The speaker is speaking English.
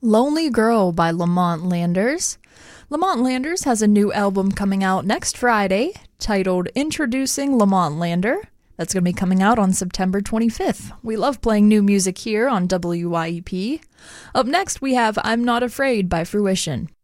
Lonely Girl by Lamont Landers. Lamont Landers has a new album coming out next Friday titled Introducing Lamont Lander. That's going to be coming out on September 25th. We love playing new music here on WYEP. Up next, we have I'm Not Afraid by Fruition.